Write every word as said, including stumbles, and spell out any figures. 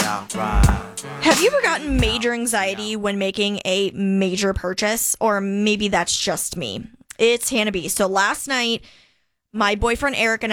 Have you ever gotten major anxiety when making a major purchase? Or maybe that's just me. It's Hannah B. So last night, my boyfriend Eric and